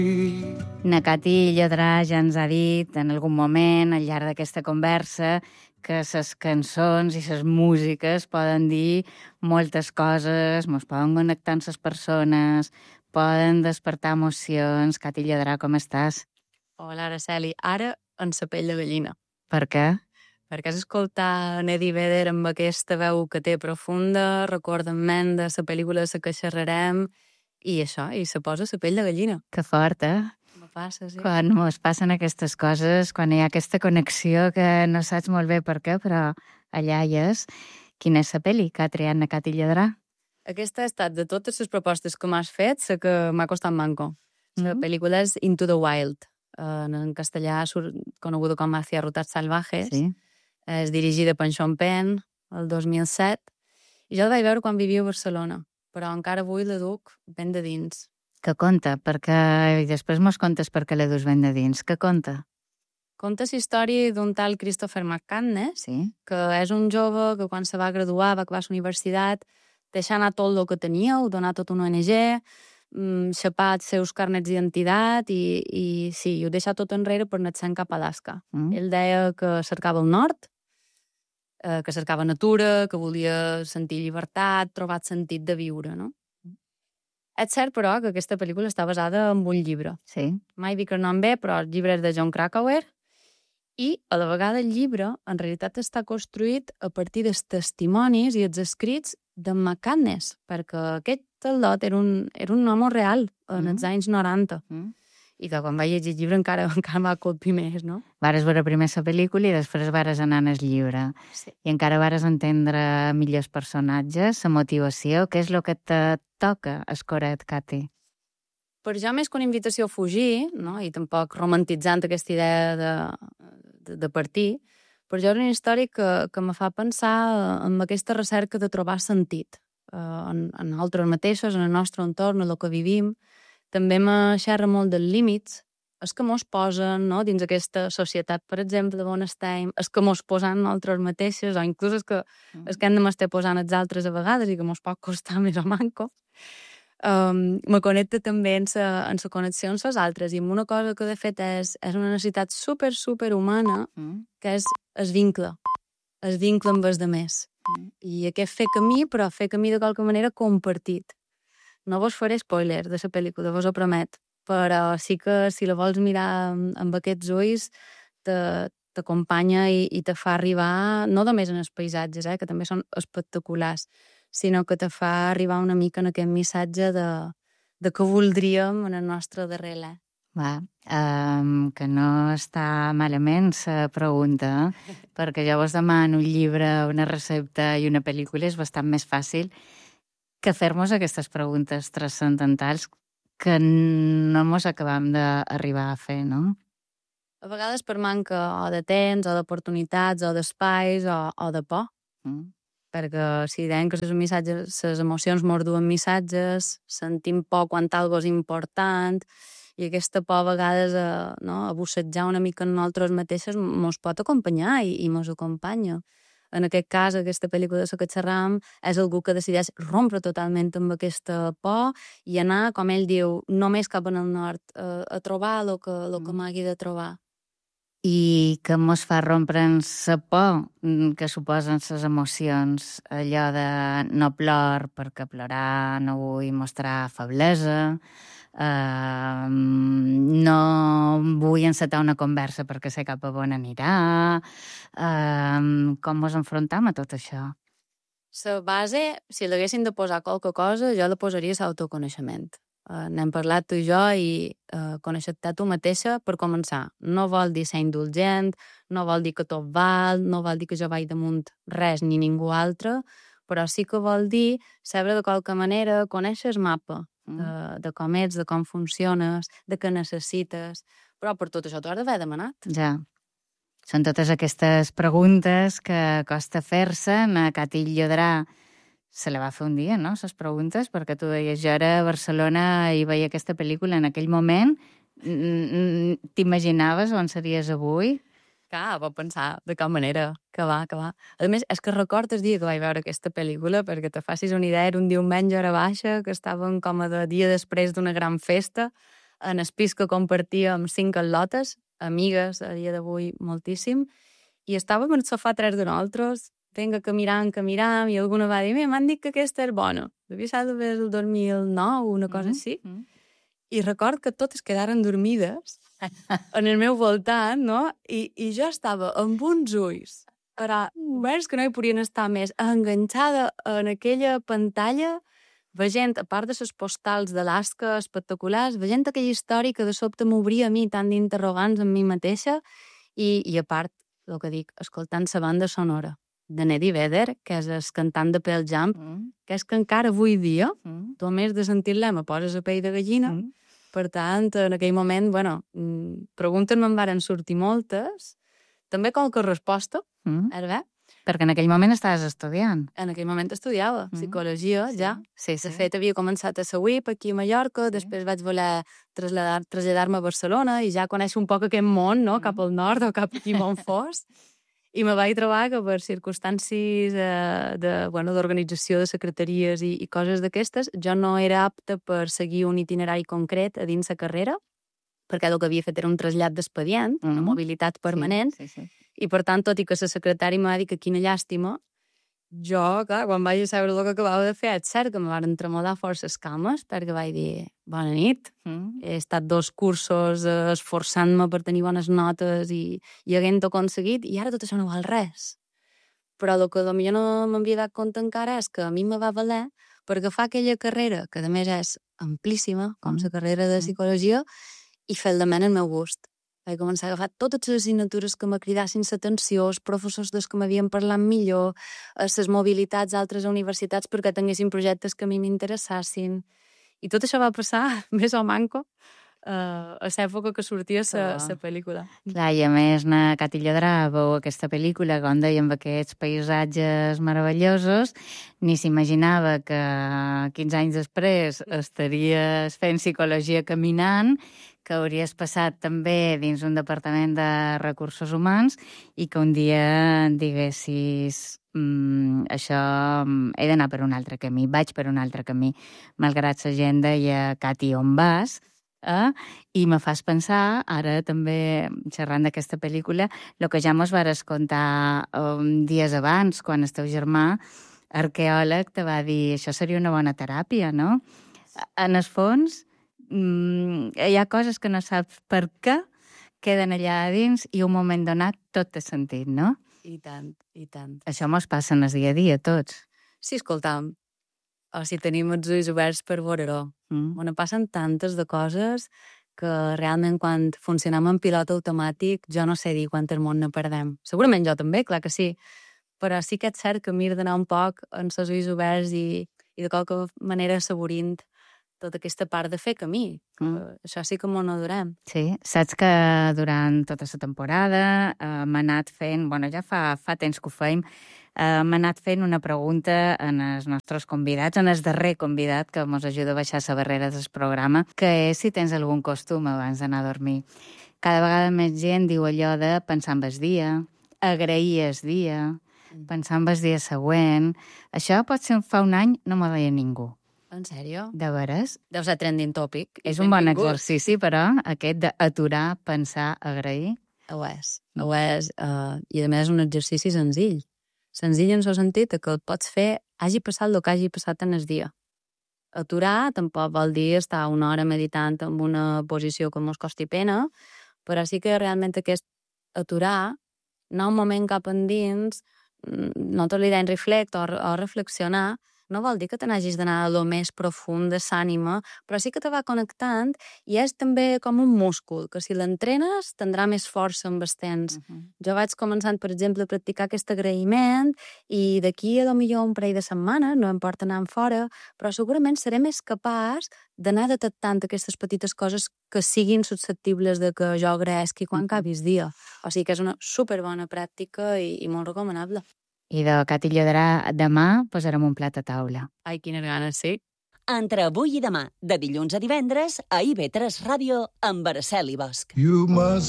Na Cati Lladrà ja ens ha dit en algun moment, al llarg d'aquesta conversa, que les cançons i les músiques poden dir moltes coses, mos poden connectar amb les persones, poden despertar emocions. Cati Lladrà, com estàs? Hola, Araceli. Ara en sa pell de gallina. Per què? Perquè has escoltat Eddie Vedder amb aquesta veu que té profunda, recordament de la pel·lícula de la que xerrarem, i això, i se posa la pell de gallina. Que fort, eh? Me passa, sí. Quan mos passen aquestes coses, quan hi ha aquesta connexió que no saps molt bé per què, però allà hi és. Quina és la pel·li que ha triat na Cati Lladrà? Aquesta ha estat, de totes les propostes que m'has fet, la que m'ha costat manco. La pel·lícula és Into the Wild. En castellà coneguda com Hacia Rutas Salvajes. Sí. És dirigida per Sean Penn, el 2007. I jo la vaig veure quan vivia a Barcelona, però encara avui la duc ben de dins. Que conta? I després mos contes per què la dus ben de dins. Què conta? Conta la història d'un tal Christopher McCandless, Sí. que és un jove que quan se va graduar, va acabar la universitat, deixar anar tot el que tenia, ho donar tot una ONG, xapar els seus carnets d'identitat i sí, ho deixar tot enrere per anar-se'n cap a Alaska. Ell deia que cercava el nord, que cercava natura, que volia sentir llibertat, trobar sentit de viure, no? És cert, però, que aquesta pel·lícula està basada en un llibre. Sí. Mai dic el nom bé, però el llibre és de John Krakauer, i a la vegada el llibre en realitat està construït a partir dels testimonis i els escrits de McCandless, perquè aquest Taldot era un home real en els anys 90. I que quan vaig llegir el llibre encara va colpir més, no? Vares veure primer la pel·lícula i després vares anar al llibre. Sí. I encara vares entendre millors personatges, la motivació. Què és el que te toca, escoret, Cati? Per jo, més que una invitació a fugir, no? I tampoc romantitzant aquesta idea de partir, per jo és una història que me fa pensar en aquesta recerca de trobar sentit en nosaltres mateixos, en el nostre entorn, en el que vivim. També me xerra molt dels límits, els que mos posen, no? Dins aquesta societat, per exemple, on estem, els que mos posen nosaltres mateixos, o inclús els que hem de m'estar posant els altres a vegades i que mos pot costar més o manco. Me connecta també en la connexió amb els altres, i amb una cosa que de fet és una necessitat super, super humana, que és el vincle amb els altres. I aquest fer camí, però fer camí de qualque manera compartit. No vos faré spoiler de la pel·lícula, vos ho promet, però sí que si la vols mirar amb aquests ulls t'acompanya i te fa arribar, no només en els paisatges, que també són espectaculars, sinó que te fa arribar una mica en aquest missatge de què voldríem en el nostre darrer lè. Va, que no està malament la pregunta, perquè jo vos demano un llibre, una recepta i una pel·lícula, és bastant més fàcil que fer-nos aquestes preguntes transcendentals que no mos acabam d'arribar a fer, no? A vegades per manca o de temps, o d'oportunitats, o d'espais, o de por. Perquè si deien que les emocions mos duen missatges, sentim por quan algo és important, i aquesta por a vegades a bussejar una mica en nosaltres mateixes mos pot acompanyar i mos acompanya. En aquest cas, aquesta pel·lícula de la que xerram és algú que decideix rompre totalment amb aquesta por i anar, com ell diu, només cap en el nord, a trobar el que m'hagi de trobar. I que mos fa rompre la por que suposen les emocions, allò de no plor perquè plorar no vull mostrar feblesa, no vull encetar una conversa perquè sé cap a on anirà. Com mos enfrontam a tot això? La base, si l'haguessin de posar qualque cosa, jo la posaria l'autoconeixement. N'hem parlat tu i jo i conèixer-te tu mateixa per començar. No vol dir ser indulgent, no vol dir que tot val, no vol dir que jo vaig damunt res ni ningú altre, però sí que vol dir saber de qualque manera conèixer el mapa de com ets, de com funciones, de què necessites, però per tot això t'ho has d'haver demanat. Ja. Són totes aquestes preguntes que costa fer-se. A Cati Lladrà se la va fer un dia, no?, les preguntes, perquè tu deies, jo era a Barcelona i veia aquesta pel·lícula en aquell moment. T'imaginaves on series avui? Clar, vaig pensar de cap manera, que va. A més, és que recordo el dia que vaig veure aquesta pel·lícula, perquè te facis una idea, era un diumenge a hora baixa, que estàvem com a de dia després d'una gran festa, en el pis que compartíem 5 atlotes, amigues a dia d'avui moltíssim, i estàvem al sofà 3 de nosaltres, vinga, que miram, i alguna va dir, m'han dit que aquesta és bona. Devia ser d'haver el 2009, una cosa així. I record que totes quedaren dormides en el meu voltant, no? I jo estava amb uns ulls oberts que no hi podien estar més, enganxada en aquella pantalla, veient, a part de les postals d'Alaska espectaculars, veient aquella història que de sobte m'obria a mi tant d'interrogants amb mi mateixa i a part, el que dic, escoltant la banda sonora de Eddie Vedder, que és el cantant de Pearl Jam, que és que encara avui dia, tu a més de sentir-la me poses a pell de gallina, per tant, en aquell moment, preguntes me'n varen sortir moltes, també qualque resposta, bé? Perquè en aquell moment estaves estudiant. En aquell moment estudiava psicologia, ja. Sí. De fet, havia començat a la UIP aquí a Mallorca, després vaig voler traslladar-me a Barcelona i ja conèixer un poc aquest món, no?, cap al nord o cap aquí on fos. I me vaig trobar que per circumstàncies d'organització de secretaries i coses d'aquestes, jo no era apta per seguir un itinerari concret a dins la carrera, perquè el que havia fet era un trasllat d'expedient, una mobilitat permanent, i per tant, tot i que la secretària m'ha dit que quina llàstima, jo, clar, quan vaig saber el que acabava de fer, és cert que me van tremollar força les cames, perquè vaig dir, bona nit, he estat 2 cursos esforçant-me per tenir bones notes i haguent-ho aconseguit, i ara tot això no val res. Però el que potser no m'havia dat compte encara és que a mi me va valer per agafar aquella carrera, que a més és amplíssima, com la carrera de psicologia, i fer-la de el meu gust. Vaig començar a agafar totes les assignatures que me cridassin l'atenció, els professors dels que m'havien parlat millor, les mobilitats a altres universitats perquè tinguessin projectes que a mi m'interessassin. I tot això va passar, més o manco, a l'època que sortia la pel·lícula. Clar, i a més, na Cati Llodrà veu aquesta pel·lícula, com dèiem, amb aquests paisatges meravellosos, ni s'imaginava que 15 anys després estaries fent psicologia caminant, que hauries passat també dins un departament de recursos humans i que un dia diguessis això he d'anar per un altre camí, vaig per un altre camí, malgrat la gent deia Cati, on vas? I me fas pensar, ara també xerrant d'aquesta pel·lícula, el que ja mos vares contar dies abans, quan el teu germà arqueòleg te va dir això seria una bona teràpia, no? En el fons, hi ha coses que no saps per què queden allà a dins i un moment donat tot té sentit, no? I tant, i tant. Això mos passa en el dia a dia, tots. Sí, escoltam, o si tenim els ulls oberts per veure-ho. Passen tantes de coses que realment quan funcionem en pilot automàtic jo no sé dir quant el món ne perdem. Segurament jo també, clar que sí, però sí que és cert que m'he d'anar un poc amb els ulls oberts i de qualque manera assaborint tota aquesta part de fer camí. Això sí que m'ho adorem. Sí, saps que durant tota la temporada m'ha anat fent, ja fa temps que ho feim, m'ha anat fent una pregunta en els nostres convidats, en el darrer convidat que ens ajuda a baixar la barrera del programa, que és si tens algun costum abans d'anar a dormir. Cada vegada més gent diu allò de pensar en el dia, agrair el dia, pensar en el dia següent. Això potser fa un any no m'ho deia ningú. En sèrio? De veres? Deu ser trending topic. És un bon exercici, però, aquest d'aturar, pensar, agrair. Ho és. I a més és un exercici senzill. Senzill en el sentit que el pots fer hagi passat el que hagi passat en el dia. Aturar tampoc vol dir estar una hora meditant en una posició que mos costi pena, però sí que realment aquest aturar, anar un moment cap endins, no te li deien reflect o reflexionar, no vol dir que te n'hagis d'anar a lo més profund de l'ànima, però sí que te va connectant i és també com un múscul, que si l'entrenes tindrà més força amb el temps. Jo vaig començant, per exemple, a practicar aquest agraïment i d'aquí a millor un parell de setmanes, no em porta anar fora, però segurament seré més capaç d'anar detectant aquestes petites coses que siguin susceptibles de que jo agraeixi quan acabi el dia. O sigui que és una superbona pràctica i molt recomanable. I de Cati Llodrà, demà posarem un plat a taula. Ai, quines ganes, sí. Entre avui i demà, de dilluns a divendres, a IB3 Ràdio, amb Araceli Bosch. You must